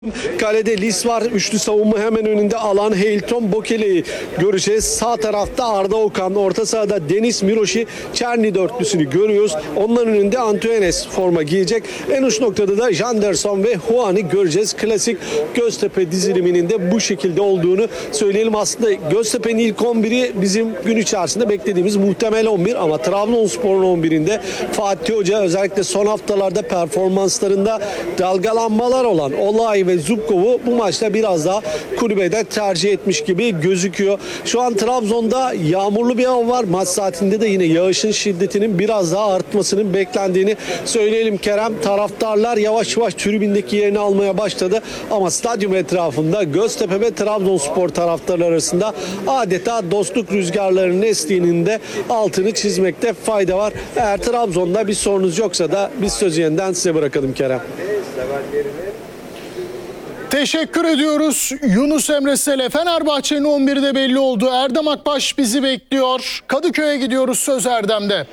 Kalede Lis var. Üçlü savunma hemen önünde Alan, Heilton, Bokele'yi göreceğiz. Sağ tarafta Arda Okan. Orta sahada Deniz, Miroşi, Çerni dörtlüsünü görüyoruz. Onların önünde Antunes forma giyecek. En uç noktada da Janderson ve Juan'i göreceğiz. Klasik Göztepe diziliminin de bu şekilde olduğunu söyleyelim. Aslında Göztepe'nin ilk 11'i bizim gün içerisinde beklediğimiz muhtemel 11 ama Trabzonspor'un 11'inde Fatih Hoca özellikle son haftalarda performanslarında dalgalanmalar olan Olay ve Zubkov'u bu maçta biraz daha kulübede tercih etmiş gibi gözüküyor. Şu an Trabzon'da yağmurlu bir hava var. Maç saatinde de yine yağışın şiddetinin biraz daha artmasının beklendiğini söyleyelim Kerem. Taraftarlar yavaş yavaş tribündeki yerini almaya başladı ama stadyum etrafında Göztepe ve Trabzonspor taraftarları arasında adeta dostluk rüzgarlarının estiğinin de altını çizmekte fayda var. Eğer Trabzon'da bir sorunuz yoksa da biz sözü yeniden size bırakalım Kerem. Teşekkür ediyoruz Yunus Emre Sele. Fenerbahçe'nin 11'i de belli oldu. Erdem Akbaş bizi bekliyor. Kadıköy'e gidiyoruz, söz Erdem'de.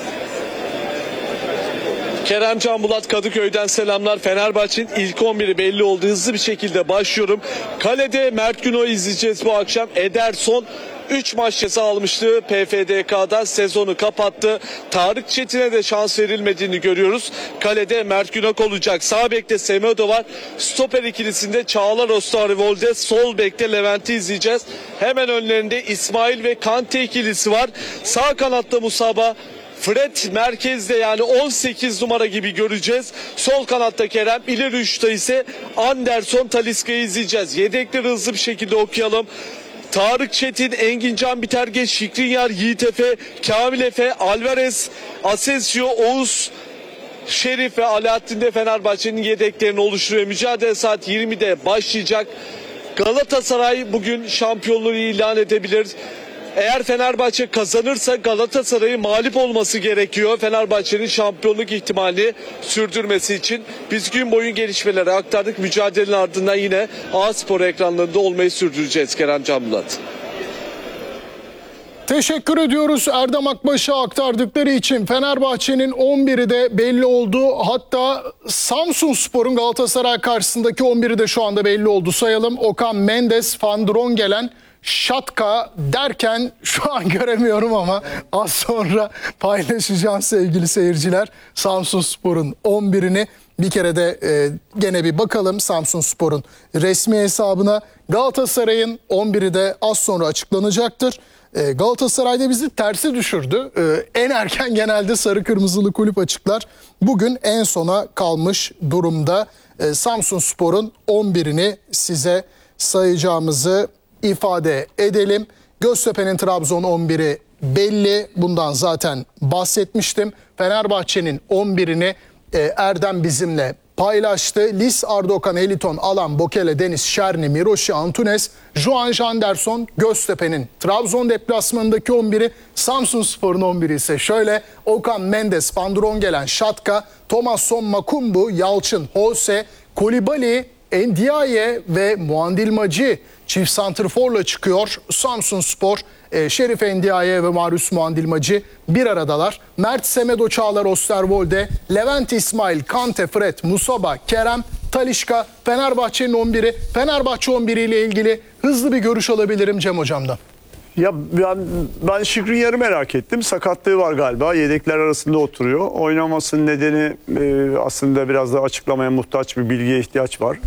Kerem Can Bulat, Kadıköy'den selamlar. Fenerbahçe'nin ilk 11'i belli oldu. Hızlı bir şekilde başlıyorum. Kalede Mert Günok'u izleyeceğiz bu akşam. Ederson 3 maç ceza almıştı PFDK'dan, sezonu kapattı. Tarık Çetin'e de şans verilmediğini görüyoruz. Kalede Mert Günok olacak. Sağ bekte Semedo var. Stoper ikilisinde Çağlar Osterwolde, sol bekte Levent'i izleyeceğiz. Hemen önlerinde İsmail ve Kante ikilisi var. Sağ kanatta Musaba, Fred merkezde, yani 18 numara gibi göreceğiz. Sol kanatta Kerem, ileri uçta ise Anderson, Talisca'yı izleyeceğiz. Yedekleri hızlı bir şekilde okuyalım. Tarık Çetin, Engin Can Bitergeç, Şikrinyar, Yiğit Efe, Kamil Efe, Alvarez, Asensio, Oğuz, Şerif ve Alaaddin de Fenerbahçe'nin yedeklerini oluşturuyor. Mücadele saat 20'de başlayacak. Galatasaray bugün şampiyonluğu ilan edebilir. Eğer Fenerbahçe kazanırsa Galatasaray'ın mağlup olması gerekiyor. Fenerbahçe'nin şampiyonluk ihtimalini sürdürmesi için. Biz gün boyu gelişmeleri aktardık. Mücadelenin ardından yine A-Spor ekranlarında olmayı sürdüreceğiz Kerem Can Bulat. Teşekkür ediyoruz Erdem Akbaş'a aktardıkları için. Fenerbahçe'nin 11'i de belli oldu. Hatta Samsunspor'un Galatasaray karşısındaki 11'i de şu anda belli oldu. Sayalım: Okan, Mendes, Van Drongelen, Şatka derken şu an göremiyorum ama az sonra paylaşacağım sevgili seyirciler. Samsunspor'un 11'ini bir kere de gene bir bakalım Samsunspor'un resmi hesabına. Galatasaray'ın 11'i de az sonra açıklanacaktır. Galatasaray'da bizi tersi düşürdü. En erken genelde sarı kırmızılı kulüp açıklar. Bugün en sona kalmış durumda. Samsunspor'un 11'ini size sayacağımızı ifade edelim. Göztepe'nin Trabzon 11'i belli. Bundan zaten bahsetmiştim. Fenerbahçe'nin 11'ini Erdem bizimle paylaştı. Lis, Arda Okan, Heilton, Alan, Bokele, Deniz, Şerni, Miroşi, Antunes, Juan, Janderson. Göztepe'nin Trabzon deplasmanındaki 11'i, Samsunspor'un 11'i ise şöyle: Okan, Mendes, Van Drongelen, Şatka, Thomasson, Makumbu, Yalçın, Hose, Kolibali, Endiaye ve Muandilmacı çift santrforla çıkıyor. Samsunspor, Şerif Endiaye ve Marius Muandilmacı bir aradalar. Mert, Semedo, Çağlar Osterwolde, Levent, İsmail, Kante, Fred, Musaba, Kerem, Talisca. Fenerbahçe'nin 11'i. Fenerbahçe 11'i ile ilgili hızlı bir görüş alabilirim Cem Hocam'dan. Ya ben Şikrinyar'ı merak ettim. Sakatlığı var galiba. Yedekler arasında oturuyor. Oynamasının nedeni aslında biraz da açıklamaya muhtaç, bir bilgiye ihtiyaç var.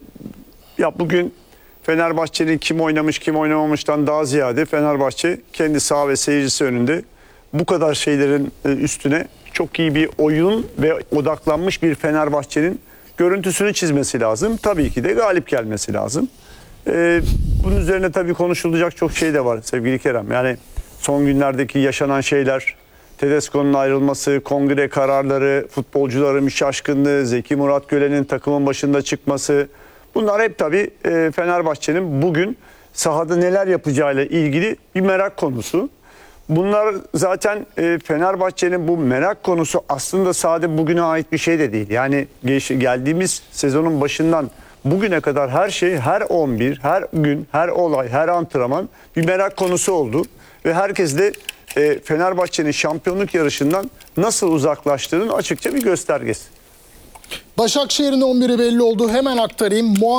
Ya bugün Fenerbahçe'nin kim oynamış kim oynamamıştan daha ziyade Fenerbahçe kendi saha ve seyircisi önünde bu kadar şeylerin üstüne çok iyi bir oyun ve odaklanmış bir Fenerbahçe'nin görüntüsünü çizmesi lazım. Tabii ki de galip gelmesi lazım. Bunun üzerine tabii konuşulacak çok şey de var sevgili Kerem. Yani son günlerdeki yaşanan şeyler, Tedesco'nun ayrılması, kongre kararları, futbolcuların bir şaşkınlığı, Zeki Muratgölen'in takımın başında çıkması. Bunlar hep tabii Fenerbahçe'nin bugün sahada neler yapacağıyla ilgili bir merak konusu. Bunlar zaten Fenerbahçe'nin bu merak konusu aslında sadece bugüne ait bir şey de değil. Yani geldiğimiz sezonun başından bugüne kadar her şey, her 11, her gün, her olay, her antrenman bir merak konusu oldu. Ve herkes de Fenerbahçe'nin şampiyonluk yarışından nasıl uzaklaştığının açıkça bir göstergesi. Başakşehir'in 11'i belli oldu. Hemen aktarayım.